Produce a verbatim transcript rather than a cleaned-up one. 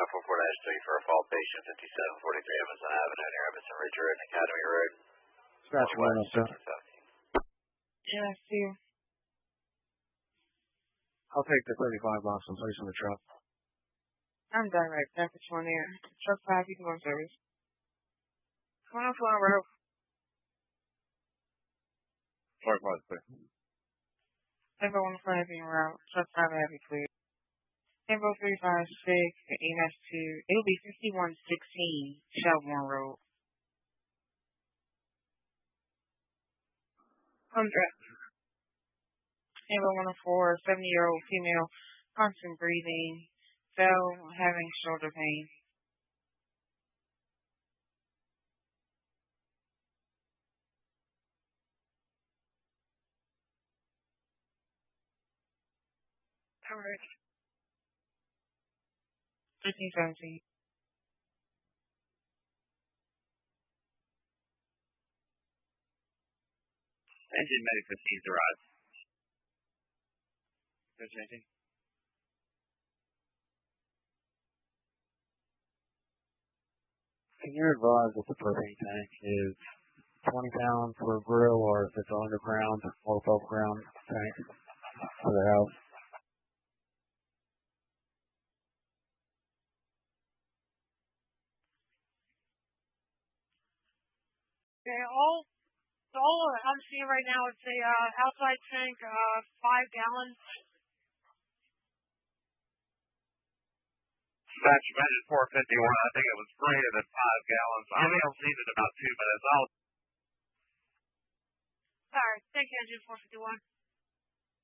five four four three for a fall patient, fifty-seven forty-three Evanston Avenue near Evanston Ridge Road and Academy Road. Dispatch one oh seven. Yeah, I see you. I'll take the thirty-five box and place in the truck. I'm direct. That's one there. Truck five, you can go on service. one oh four on road. Sorry, five, clear. Tempo one oh five in route. Truck five, heavy clear. Tempo three five six, E M S two. It'll be fifty-one sixteen, Shelbourne Road. Hundred. Tempo one oh four, seventy-year-old female, constant breathing, fell, having shoulder pain. Alright. fifteen seventeen. Engine medic fifteen arrived. Good, J T. Can you advise if the propane tank is twenty pounds for a grill or if it's an underground or above ground tank for the house? Okay, all, all I'm seeing right now, it's a uh, outside tank, uh, five gallons. Dispatch engine four fifty-one, I think it was greater than five gallons. I only have seen it about two minutes. I'll Sorry, thank you, engine four fifty-one.